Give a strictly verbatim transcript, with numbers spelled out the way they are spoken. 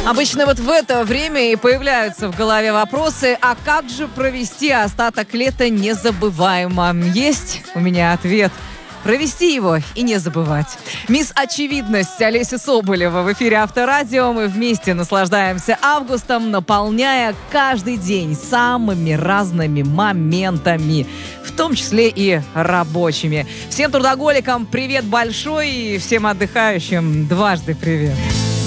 Обычно вот в это время и появляются в голове вопросы, а как же провести остаток лета незабываемо? Есть у меня ответ. Провести его и не забывать. Мисс Очевидность Олеся Соболева в эфире Авторадио. Мы вместе наслаждаемся августом, наполняя каждый день самыми разными моментами, в том числе и рабочими. Всем трудоголикам привет большой и всем отдыхающим дважды привет.